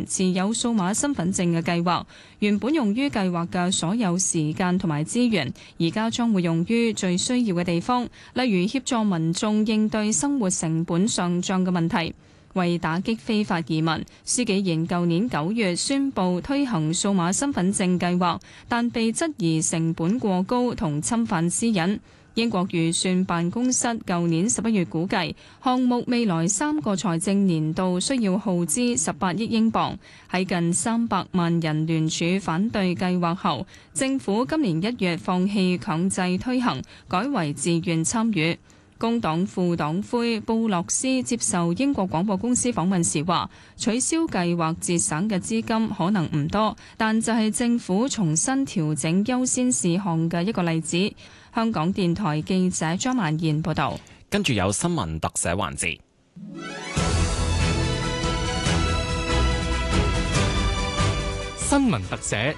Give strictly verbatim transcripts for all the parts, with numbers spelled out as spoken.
持有數碼身份證嘅計劃，原本用於計劃嘅所有時間同埋資源，而家將會用於最需要嘅地方，例如協助民眾應對生活成本上漲嘅問題。為打擊非法移民，施紀賢舊年九月宣布推行數碼身份證計劃，但被質疑成本過高同侵犯私隱。英國預算辦公室舊年十一月估計，項目未來三個財政年度需要耗資十八億英鎊。喺近三百萬人聯署反對計劃後，政府今年一月放棄強制推行，改為自願參與。工黨副黨魁布洛斯接受英國廣播公司訪問時話，取消計劃節省嘅資金可能唔多，但就係政府重新調整優先事項嘅一個例子。香港電台記者張曼燕報道。 跟住有新聞特寫環節。 新聞特寫。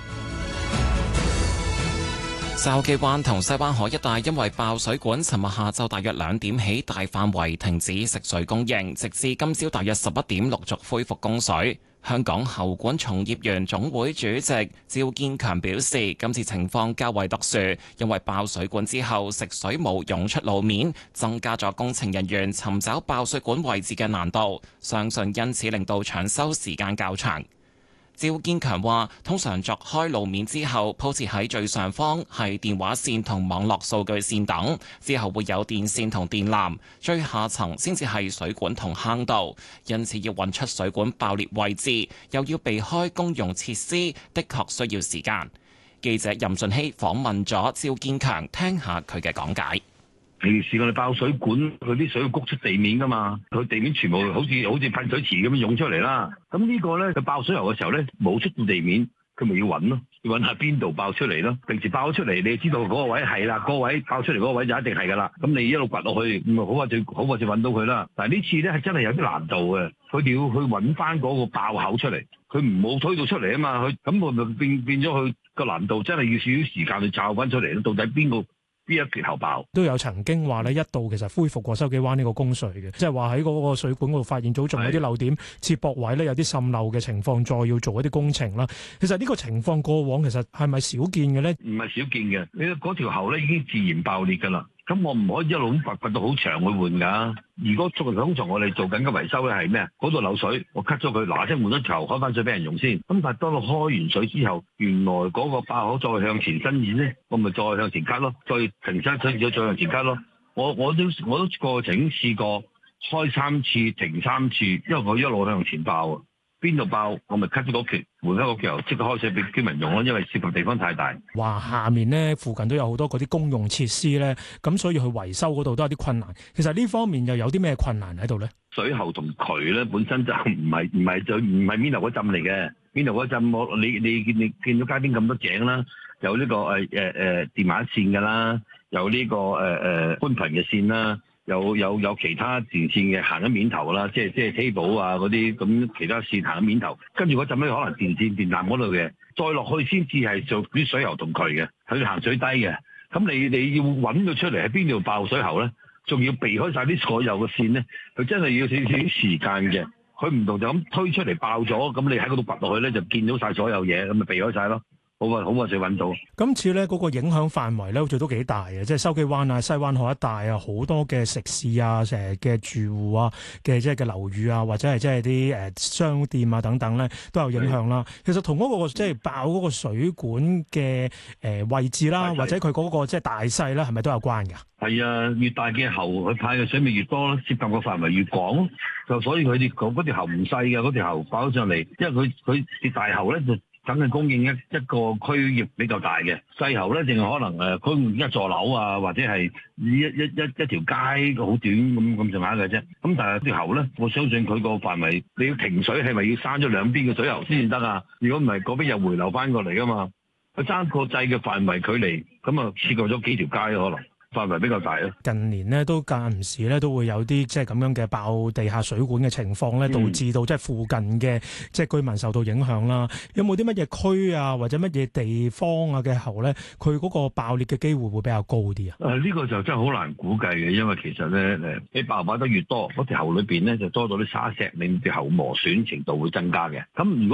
筲箕灣同西灣河一帶因為爆水管，尋日下晝大約兩點起大範圍停止食水供應，直至今朝大約十一點陸續恢復供水。香港喉管從業員總會主席趙建強表示，今次情況較為特殊，因為爆水管之後食水冇湧出路面，增加咗工程人員尋找爆水管位置嘅難度，相信因此令到搶修時間較長。趙建強話：通常鑿開路面之後，鋪設喺最上方係電話線同網絡數據線等，之後會有電線同電纜，最下層先至係水管同坑道。因此要揾出水管爆裂位置，又要避開公用設施，的確需要時間。記者任順熙訪問咗趙建強，聽下佢嘅講解。 平時我哋爆水管，佢啲水會谷出地面噶嘛，佢地面全部好似好似噴水池咁樣湧出嚟啦。咁呢個咧，佢爆水喉嘅時候咧，冇出到地面，佢咪要揾咯，要揾下邊度爆出嚟咯。平時爆咗出嚟，你知道嗰個位係啦，嗰個位爆出嚟嗰個位就一定係噶啦。咁你一路掘落去，咁啊好快就好快就揾到佢啦。但係呢次咧係真係有啲難度嘅，佢哋要去揾翻嗰個爆口出嚟，佢唔好推到出嚟啊嘛。佢咁我咪變變咗佢個難度真係要少少時間去找翻出嚟咯。到底邊個？邊一缺口爆都有曾經話咧，一度其實恢復過筲箕灣呢個供水嘅，即係話喺嗰個水管嗰度發現咗仲有啲漏點，接駁位咧有啲滲漏嘅情況，再要做一啲工程啦。其實呢個情況過往其實係咪少見嘅咧？ 唔係少見嘅，你嗰條喉咧已經自然爆裂㗎啦。咁我唔可以一路咁掘掘到好長去換㗎。如果通常我哋做緊嘅維修咧係咩啊？嗰度漏水，我 cut 咗佢，嗱聲換咗條喉開翻水俾人用先。咁但係當我開完水之後，原來嗰個爆口再向前伸延咧，我咪再向前 cut 咯，再停翻水咗再向前 cut 咯。我我都我都過程試過開三次停三次，因為我一路向前爆啊。邊度爆我咪 cut 咗嗰橛，換翻個橛，即刻開水俾居民用咯。因為涉及地方太大， 話下面咧附近都有好多嗰啲公用設施咧，咁所以去維修嗰度都有啲困難。其實呢方面又有啲咩困難喺度咧？ 水喉同渠咧本身就唔係唔係就唔係邊度嗰浸嚟嘅，邊度嗰浸我你你見你見到街邊咁多井啦，有呢、這個誒誒誒電話線㗎啦，有呢、這個誒誒寬頻嘅線啦。有有有其他電線嘅行緊面頭啦，即係即係 cable 啊嗰啲咁其他線行緊面頭，跟住嗰陣咧可能電線電纜嗰度嘅，再落去先至係做啲水喉同渠嘅，佢行水低嘅。咁你你要揾到出嚟喺邊度爆水喉咧，仲要避開晒啲所有嘅線咧，佢真係要少少時間嘅。佢唔同就咁推出嚟爆咗，咁你喺嗰度拔落去咧就見到晒所有嘢，咁咪避開晒咯。好啊，好啊，就揾到。 今次咧嗰個影響範圍咧，好似都幾大嘅，即係筲箕灣啊、西灣河一帶啊，好多嘅食肆啊、成日嘅住戶啊嘅即係嘅樓宇啊，或者係即係啲誒商店啊等等咧，都有影響啦。其實同嗰個即係爆嗰個水管嘅誒位置啦，或者佢嗰個即係大細咧，係咪都有關㗎？ 係啊，越大嘅喉，佢派嘅水咪越多咯，涉及個範圍越廣，就所以佢哋嗰嗰條喉唔細嘅，嗰條喉爆咗上嚟，因為佢佢啲大喉咧就。梗係供應一一個區域比較大嘅，細喉咧淨係可能誒供應一座樓啊，或者係一一一一條街好短咁咁上下嘅啫。咁但係條喉咧，我相信佢個範圍，你要停水係咪要閂咗兩邊嘅水喉先至得啊？如果唔係，嗰邊又回流翻過嚟噶嘛？佢爭個掣嘅範圍距離，咁啊切過咗幾條街可能。範圍比較大啊！近年咧都間唔時咧都會有啲即係咁樣嘅爆地下水管嘅情況咧，導致到即係附近嘅即係居民受到影響啦。有冇啲乜嘢區啊，或者乜嘢地方啊嘅喉咧，佢嗰個爆裂嘅機會會比較高啲啊？誒、呃，呢、這個就真係好難估計嘅，因為其實咧誒，你爆爆得越多，嗰條喉裏邊咧就多咗啲沙石，令條喉磨損程度會增加嘅。咁如果